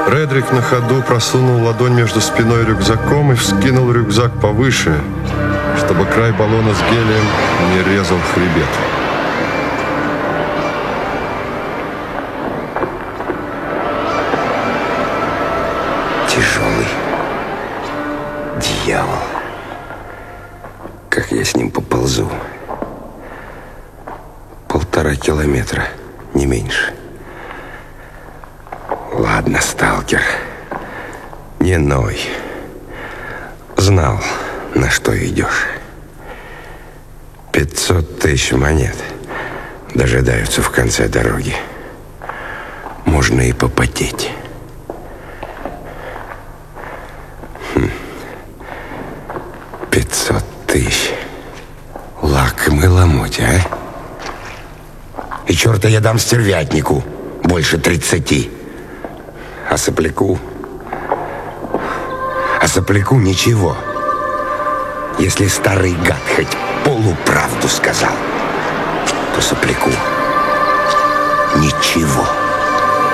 Редрик на ходу просунул ладонь между спиной и рюкзаком и вскинул рюкзак повыше, чтобы край баллона с гелием не резал хребет. Тяжелый дьявол. Как я с ним поползу? 1,5 километра, не меньше. Ладно, сталкер, не ной. Знал, на что идешь. 500 тысяч монет дожидаются в конце дороги. Можно и попотеть. 500 тысяч. Лакомый ломоть, а? И черта я дам стервятнику больше 30. А сопляку ничего. Если старый гад хоть полуправду сказал, то сопляку ничего.